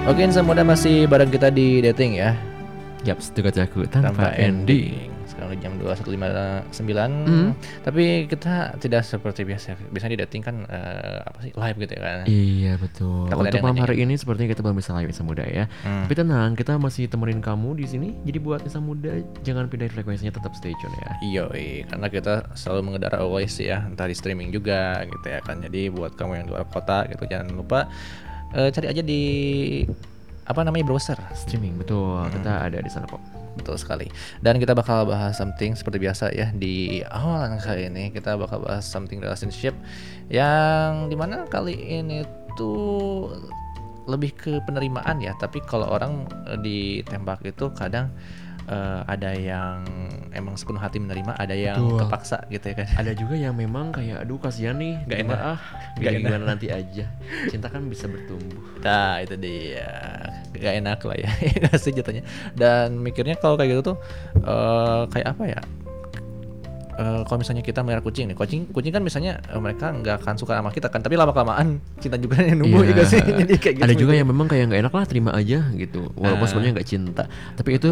Oke, insan muda masih bareng kita di dating ya, Yaps, dekat aku tanpa tanpa ending. ending. Sekarang udah jam 21.59. Hmm. Tapi kita tidak seperti biasa. Biasanya di dating kan apa sih, live gitu ya kan. Iya betul. Takut ada Untuk yang malam nanyain. hari ini sepertinya kita belum bisa live Insan Muda ya. Tapi tenang, kita masih temenin kamu di sini. Jadi buat Insan Muda jangan pindahin frekuensinya, tetap stay tune ya. Iya, karena kita selalu mengudara always ya, entah di streaming juga gitu ya kan. Jadi buat kamu yang di luar kota gitu jangan lupa cari aja di apa namanya, browser. Streaming betul. Kita ada di sana kok. Betul sekali. Dan kita bakal bahas something seperti biasa ya, di awal kali ini kita bakal bahas something relationship yang dimana kali ini tuh lebih ke penerimaan ya. Tapi kalau orang ditembak itu kadang ada yang emang sepenuh hati menerima, ada yang Betul. kepaksa gitu ya kan. Ada juga yang memang kayak aduh kasihan nih, Nggak terima enak. Nggak biar enak. gimana nanti aja. Cinta kan bisa bertumbuh. Nah itu dia, gak enak lah ya, gak sih jatuhnya. Dan mikirnya kalau kayak gitu tuh kayak apa ya, kalau misalnya kita melihara kucing nih, kucing kan misalnya mereka nggak akan suka sama kita kan, tapi lama kelamaan cinta juga yang numbuh ya Iya. gak sih. Jadi kayak gitu Ada juga gitu. yang memang kayak nggak enak lah, terima aja gitu. Walaupun Ah. sebenarnya nggak cinta, tapi itu